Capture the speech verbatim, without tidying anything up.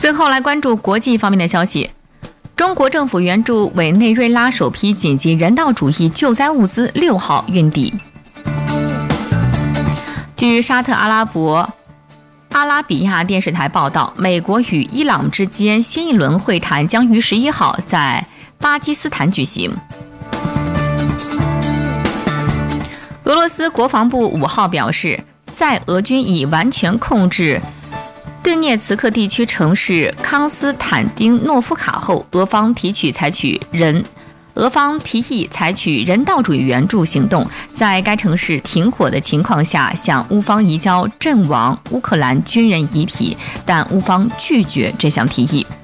最后来关注国际方面的消息。中国政府援助委内瑞拉首批紧急人道主义救灾物资六号运抵。据沙特阿拉伯阿拉比亚电视台报道，美国与伊朗之间新一轮会谈将于十一号在巴基斯坦举行。俄罗斯国防部五号表示，在俄军已完全控制顿涅茨克地区城市康斯坦丁诺夫卡后，俄方提取采取人，俄方提议采取人道主义援助行动，在该城市停火的情况下，向乌方移交阵亡乌克兰军人遗体，但乌方拒绝这项提议。